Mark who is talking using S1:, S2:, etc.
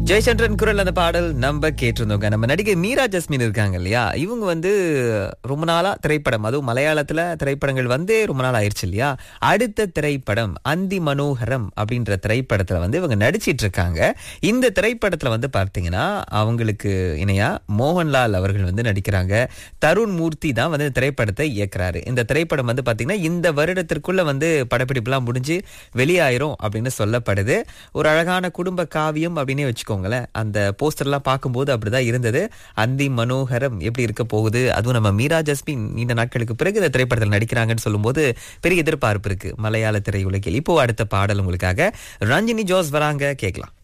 S1: ஜெயச்சந்திரன் குரல் அந்த பாடல் நம்ம கேட்டிருந்தோங்க. நம்ம நடிகை மீரா ஜஸ்மின் இருக்காங்க இல்லையா, இவங்க ரொம்ப நாளா திரைப்படம், அதுவும் மலையாளத்துல திரைப்படங்கள் ரொம்ப நாள் ஆயிடுச்சு இல்லையா. அடுத்த திரைப்படம் அந்தி மனோகரம் அப்படின்ற திரைப்படத்துல இவங்க நடிச்சிட்டு இருக்காங்க. இந்த திரைப்படத்துல பார்த்தீங்கன்னா அவங்களுக்கு இணையா மோகன்லால் அவர்கள் நடிக்கிறாங்க. தருண் மூர்த்தி தான் இந்த திரைப்படத்தை இயக்குறாரு. இந்த திரைப்படம் பார்த்தீங்கன்னா இந்த வருடத்திற்குள்ள படப்பிடிப்புலாம் முடிஞ்சு வெளியாயிரும் அப்படின்னு சொல்லப்படுது. ஒரு அழகான குடும்ப காவியம் அப்படின்னே வச்சுக்கோங்களேன். அந்த போஸ்டர்லாம் பார்க்கும்போது அப்படிதான் இருந்தது. அந்தி மனோகரம் எப்படி இருக்க போகுது, அதுவும் நம்ம மீரா ஜஸ்மின் நீண்ட நாட்களுக்கு பிறகு இந்த திரைப்படத்தில் நடிக்கிறாங்கன்னு சொல்லும்போது பெரிய எதிர்பார்ப்பு இருக்கு மலையாள திரையுலகில். இப்போ அடுத்த பாடல் உங்களுக்காக ரஞ்சினி ஜோஸ் வராங்க, கேட்கலாம்.